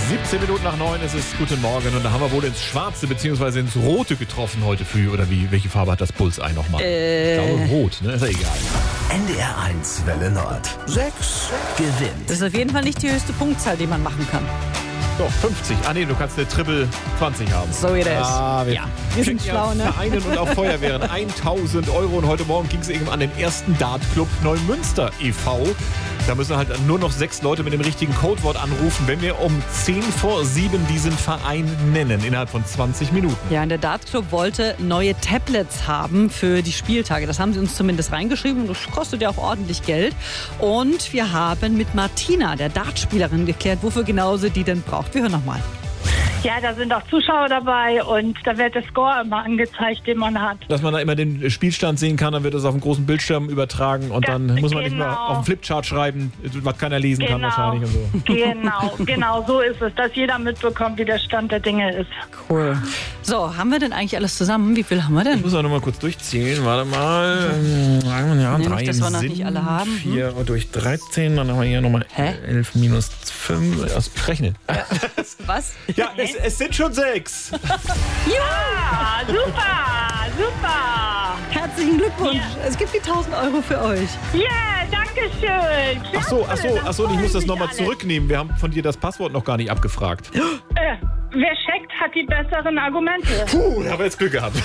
17 Minuten nach 9 ist es Guten Morgen und da haben wir wohl ins Schwarze bzw. ins Rote getroffen heute früh. Oder wie? Welche Farbe hat das Bullseye nochmal? Ich glaube Rot, ne? Ist ja egal. NDR 1 Welle Nord. 6 gewinnt. Das ist auf jeden Fall nicht die höchste Punktzahl, die man machen kann. Doch, 50. Ah nee, du kannst eine Triple 20 haben. So it is. Wir sind schlau, ne? Vereinen und auch Feuerwehren 1.000 Euro. Und heute Morgen ging es eben an den ersten Dartclub Neumünster e.V. Da müssen halt nur noch 6 Leute mit dem richtigen Codewort anrufen, wenn wir um 10 vor 7 diesen Verein nennen, innerhalb von 20 Minuten. Ja, und der Dartclub wollte neue Tablets haben für die Spieltage. Das haben sie uns zumindest reingeschrieben und das kostet ja auch ordentlich Geld. Und wir haben mit Martina, der Dartspielerin, geklärt, wofür genau sie die denn braucht. Wir hören nochmal. Ja, da sind auch Zuschauer dabei und da wird der Score immer angezeigt, den man hat. Dass man da immer den Spielstand sehen kann, dann wird das auf dem großen Bildschirm übertragen und dann muss man nicht mehr auf dem Flipchart schreiben, was keiner lesen kann wahrscheinlich und so. Genau so ist es, dass jeder mitbekommt, wie der Stand der Dinge ist. Cool. So, haben wir denn eigentlich alles zusammen? Wie viel haben wir denn? Ich muss auch noch mal kurz durchzählen, warte mal. Ja, Nee, 3 nicht, dass wir noch nicht alle haben. 4 durch 13, dann haben wir hier nochmal 11 minus 5. Das rechnen. Was? Ja, es sind schon 6. Ja, super. Herzlichen Glückwunsch. Es gibt die 1.000 Euro für euch. Yeah, danke schön. Ach so, ich muss das nochmal zurücknehmen. Wir haben von dir das Passwort noch gar nicht abgefragt. Wer checkt, hat die besseren Argumente. Puh, da haben wir jetzt Glück gehabt.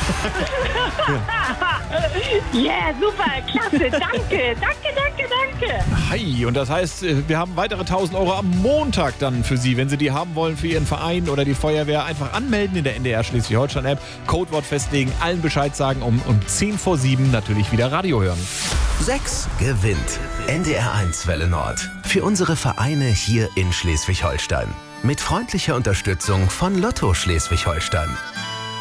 Yeah, super, klasse, danke. Hi, und das heißt, wir haben weitere 1.000 Euro am Montag dann für Sie. Wenn Sie die haben wollen für Ihren Verein oder die Feuerwehr, einfach anmelden in der NDR Schleswig-Holstein-App, Codewort festlegen, allen Bescheid sagen, um 10 vor 7 natürlich wieder Radio hören. 6 gewinnt. NDR 1 Welle Nord. Für unsere Vereine hier in Schleswig-Holstein. Mit freundlicher Unterstützung von Lotto Schleswig-Holstein.